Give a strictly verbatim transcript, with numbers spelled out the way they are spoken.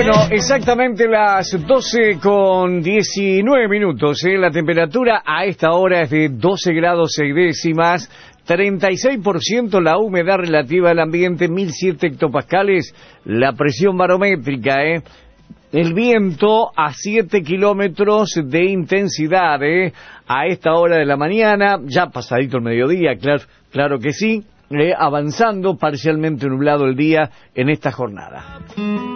Bueno, exactamente las doce con diecinueve minutos. ¿eh? La temperatura a esta hora es de doce grados seis décimas, treinta y seis por ciento la humedad relativa del ambiente, mil siete hectopascales la presión barométrica. ¿eh? El viento a siete kilómetros de intensidad ¿eh? a esta hora de la mañana, ya pasadito el mediodía, claro, claro que sí, ¿eh? avanzando parcialmente nublado el día en esta jornada.